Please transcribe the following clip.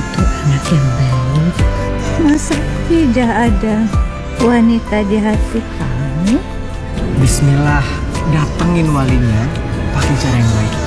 tuh anak yang baik. Masa tidak ada wanita di hati kamu? Bismillah, datengin walinya pakai cara yang baik.